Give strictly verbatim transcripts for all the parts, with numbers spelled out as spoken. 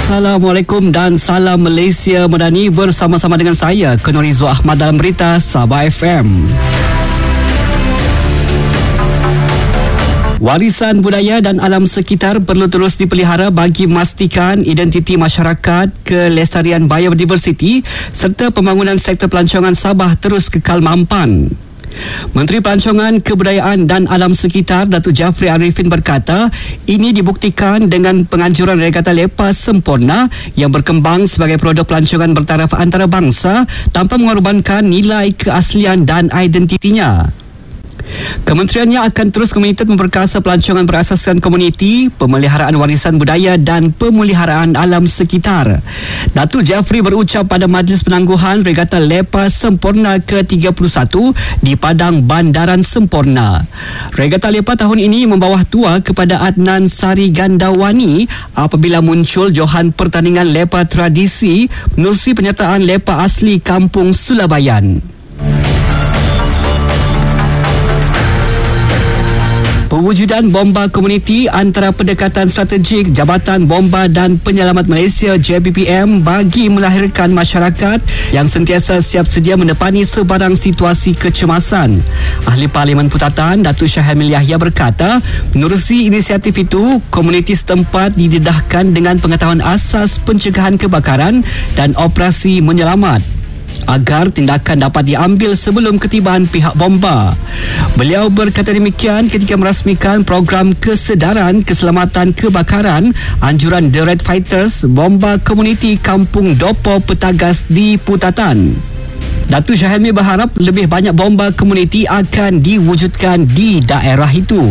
Assalamualaikum dan salam Malaysia Madani, bersama-sama dengan saya Kenorizo Ahmad dalam berita Sabah F M. Warisan budaya dan alam sekitar perlu terus dipelihara bagi memastikan identiti masyarakat, kelestarian biodiversiti serta pembangunan sektor pelancongan Sabah terus kekal mampan. Menteri Pelancongan, Kebudayaan dan Alam Sekitar Datuk Jafri Arifin berkata, ini dibuktikan dengan penganjuran Regata Lepas sempurna yang berkembang sebagai produk pelancongan bertaraf antarabangsa tanpa mengorbankan nilai keaslian dan identitinya. Kementeriannya akan terus komited memperkasa pelancongan berasaskan komuniti, pemeliharaan warisan budaya dan pemeliharaan alam sekitar. Datuk Jafri berucap pada Majlis Penangguhan Regata Lepas Sempurna ke tiga puluh satu di Padang Bandaran Semporna. Regata Lepas tahun ini membawah tua kepada Adnan Sari Gandawani apabila muncul johan pertandingan lepa tradisi menerusi penyertaan lepa asli Kampung Sulabayan. Pewujudan bomba komuniti antara pendekatan strategik Jabatan Bomba dan Penyelamat Malaysia J B P M bagi melahirkan masyarakat yang sentiasa siap sedia menepani sebarang situasi kecemasan. Ahli Parlimen Putatan Datuk Syahemil Yahya berkata, menerusi inisiatif itu, komuniti setempat didedahkan dengan pengetahuan asas pencegahan kebakaran dan operasi menyelamat agar tindakan dapat diambil sebelum ketibaan pihak bomba. Beliau berkata demikian ketika merasmikan program kesedaran keselamatan kebakaran anjuran The Red Fighters Bomba Komuniti Kampung Dopo Petagas di Putatan. Datuk Syahimi berharap lebih banyak bomba komuniti akan diwujudkan di daerah itu.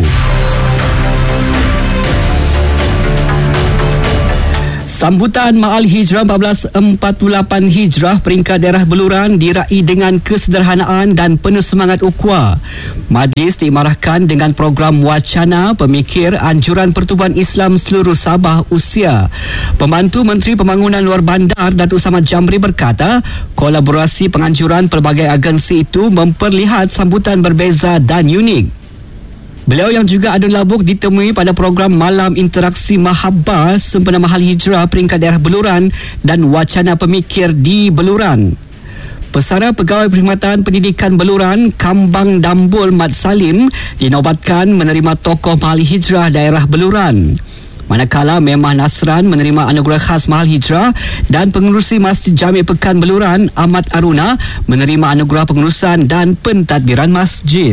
Sambutan Ma'al Hijrah seribu empat ratus empat puluh lapan Hijrah peringkat daerah Beluran diraih dengan kesederhanaan dan penuh semangat ukhuwah. Majlis diimarahkan dengan program wacana pemikir anjuran Pertubuhan Islam seluruh Sabah Usia. Pembantu Menteri Pembangunan Luar Bandar Datuk Samad Jamri berkata, kolaborasi penganjuran pelbagai agensi itu memperlihat sambutan berbeza dan unik. Beliau yang juga adun labuk ditemui pada program Malam Interaksi Mahabbah sempena Mahal Hijrah peringkat daerah Beluran dan wacana pemikir di Beluran. Pesara Pegawai Perkhidmatan Pendidikan Beluran Kambang Dambul Mat Salim dinobatkan menerima tokoh Mahal Hijrah daerah Beluran. Manakala Memah Nasran menerima anugerah khas Mahal Hijrah dan pengurusi Masjid Jami' Pekan Beluran Ahmad Aruna menerima anugerah pengurusan dan pentadbiran masjid.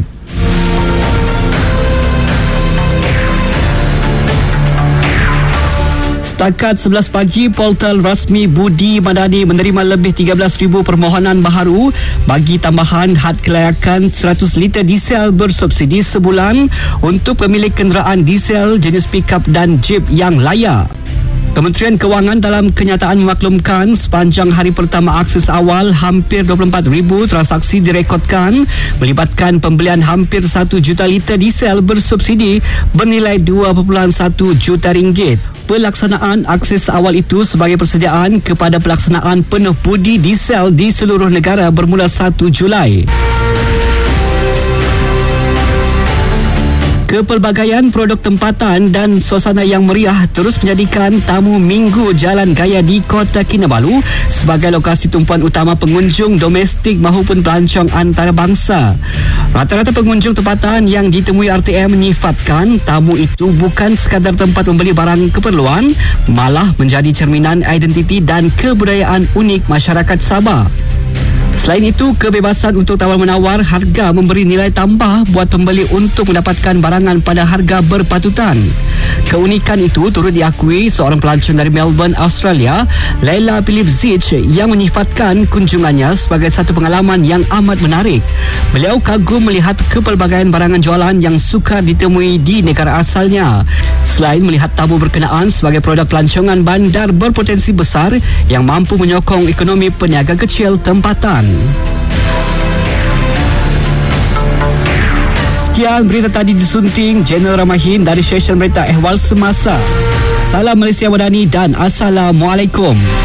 Setakat sebelas pagi, portal rasmi Budi Madani menerima lebih tiga belas ribu permohonan baharu bagi tambahan had kelayakan seratus liter diesel bersubsidi sebulan untuk pemilik kenderaan diesel jenis pikap dan jeep yang layak. Kementerian Kewangan dalam kenyataan memaklumkan sepanjang hari pertama akses awal hampir dua puluh empat ribu transaksi direkodkan melibatkan pembelian hampir satu juta liter diesel bersubsidi bernilai dua perpuluhan satu juta ringgit. Pelaksanaan akses awal itu sebagai persediaan kepada pelaksanaan penuh budi diesel di seluruh negara bermula satu Julai. Kepelbagaian produk tempatan dan suasana yang meriah terus menjadikan tamu Minggu Jalan Gaya di Kota Kinabalu sebagai lokasi tumpuan utama pengunjung domestik maupun pelancong antarabangsa. Rata-rata pengunjung tempatan yang ditemui R T M menyifatkan tamu itu bukan sekadar tempat membeli barang keperluan, malah menjadi cerminan identiti dan kebudayaan unik masyarakat Sabah. Selain itu, kebebasan untuk tawar-menawar harga memberi nilai tambah buat pembeli untuk mendapatkan barangan pada harga berpatutan. Keunikan itu turut diakui seorang pelancong dari Melbourne, Australia, Laila Philip Zich, yang menyifatkan kunjungannya sebagai satu pengalaman yang amat menarik. Beliau kagum melihat kepelbagaian barangan jualan yang sukar ditemui di negara asalnya. Selain melihat tamu berkenaan sebagai produk pelancongan bandar berpotensi besar yang mampu menyokong ekonomi peniaga kecil tempatan. Sekian berita tadi disunting Jeneral Ramahin dari stesen berita Ehwal Semasa. Salam Malaysia Madani dan Assalamualaikum.